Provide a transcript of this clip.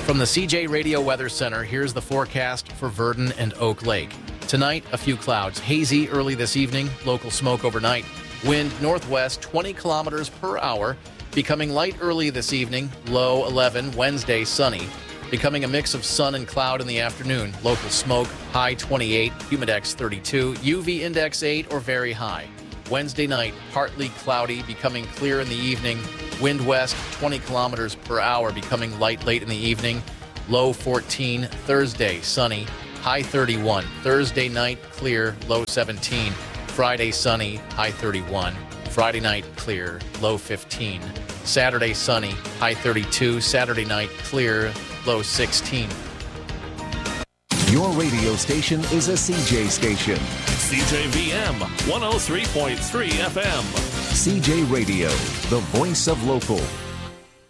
From the CJ Radio Weather Center, here's the forecast for Verdon and Oak Lake. Tonight, a few clouds. Hazy early this evening. Local smoke overnight. Wind northwest 20 kilometers per hour. Becoming light early this evening. Low 11. Wednesday, sunny. Becoming a mix of sun and cloud in the afternoon. Local smoke. High 28. Humidex 32. UV index 8 or very high. Wednesday night, partly cloudy. Becoming clear in the evening. Wind west 20 kilometers per hour, becoming light late in the evening. Low 14. Thursday, sunny. High 31. Thursday night, clear. Low 17. Friday, sunny. High 31. Friday night, clear. Low 15. Saturday, sunny. High 32. Saturday night, clear. Low 16. Your radio station is a CJ station. CJVM 103.3 FM. CJ Radio, the voice of local.